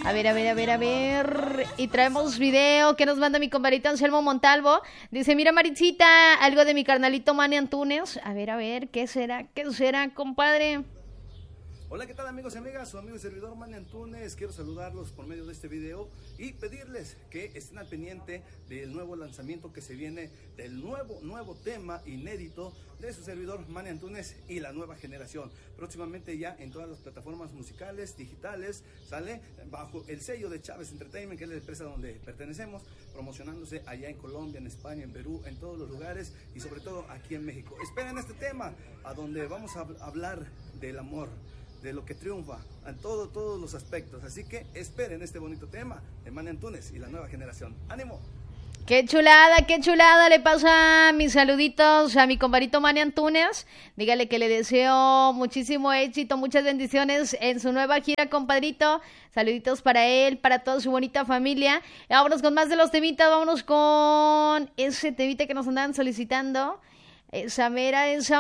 A ver, a ver, a ver, a ver. Y traemos video que nos manda mi compadrito Anselmo Montalvo. Dice, mira Maritzita, algo de mi carnalito Manny Antunes. A ver, ¿qué será? ¿Qué será, compadre? Hola, ¿qué tal amigos y amigas? Su amigo y servidor Manny Antunes. Quiero saludarlos por medio de este video y pedirles que estén al pendiente del nuevo lanzamiento que se viene, del nuevo tema inédito de su servidor Manny Antunes y la nueva generación. Próximamente ya en todas las plataformas musicales, digitales, sale bajo el sello de Chávez Entertainment, que es la empresa donde pertenecemos, promocionándose allá en Colombia, en España, en Perú, en todos los lugares y sobre todo aquí en México. Esperen este tema a donde vamos a hablar del amor, de lo que triunfa en todos los aspectos. Así que esperen este bonito tema de Manny Antunes y la nueva generación. ¡Ánimo! Qué chulada le pasa mis saluditos a mi compadrito Manny Antunes. Dígale que le deseo muchísimo éxito, muchas bendiciones en su nueva gira, compadrito. Saluditos para él, para toda su bonita familia. Vámonos con más de los temitas, vámonos con ese temita que nos andan solicitando. Esa